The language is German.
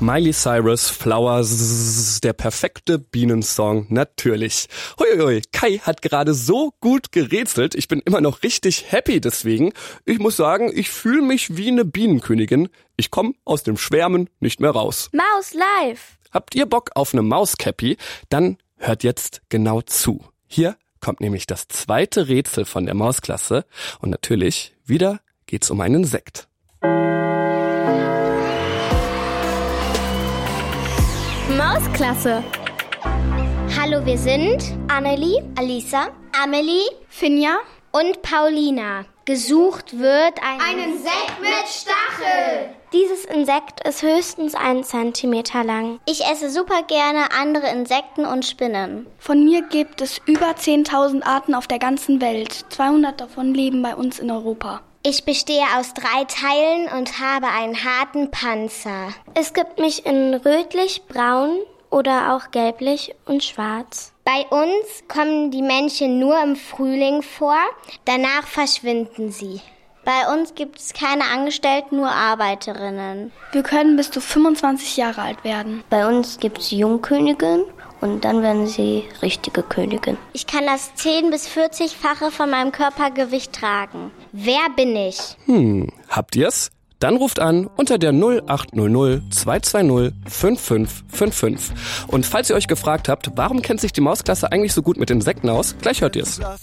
Miley Cyrus, Flowers, der perfekte Bienensong, natürlich. Huiuiui, Kai hat gerade so gut gerätselt, ich bin immer noch richtig happy deswegen. Ich muss sagen, ich fühle mich wie eine Bienenkönigin. Ich komme aus dem Schwärmen nicht mehr raus. Maus live! Habt ihr Bock auf eine Mauscappy? Dann hört jetzt genau zu. Hier kommt nämlich das zweite Rätsel von der Mausklasse und natürlich wieder geht's um einen Insekt. Mausklasse. Hallo, wir sind Annelie, Alisa, Amelie, Finja und Paulina. Gesucht wird ein Insekt mit Stachel. Dieses Insekt ist höchstens 1 Zentimeter lang. Ich esse super gerne andere Insekten und Spinnen. Von mir gibt es über 10.000 Arten auf der ganzen Welt. 200 davon leben bei uns in Europa. Ich bestehe aus 3 Teilen und habe einen harten Panzer. Es gibt mich in rötlich, braun oder auch gelblich und schwarz. Bei uns kommen die Männchen nur im Frühling vor, danach verschwinden sie. Bei uns gibt es keine Angestellten, nur Arbeiterinnen. Wir können bis zu 25 Jahre alt werden. Bei uns gibt es Jungkönigin und dann werden sie richtige Königin. Ich kann das 10- bis 40-fache von meinem Körpergewicht tragen. Wer bin ich? Habt ihr's? Dann ruft an unter der 0800 220 5555. Und falls ihr euch gefragt habt, warum kennt sich die Mausklasse eigentlich so gut mit Insekten aus, gleich hört ihr's.